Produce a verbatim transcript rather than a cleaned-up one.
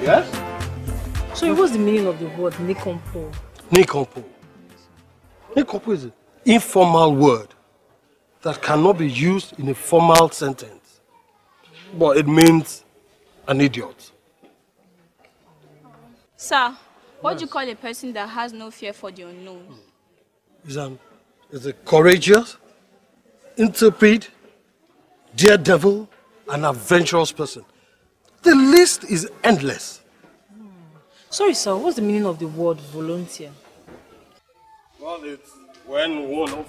Yes? So what's the meaning of the word nincompoop? Nincompoop. Nincompoop is an informal word that cannot be used in a formal sentence. But it means an idiot. Sir, what yes. do you call a person that has no fear for the unknown? Is an is a courageous, intrepid, daredevil, and adventurous person. The list is endless. Hmm. Sorry, sir, what's the meaning of the word volunteer? Well, it's when one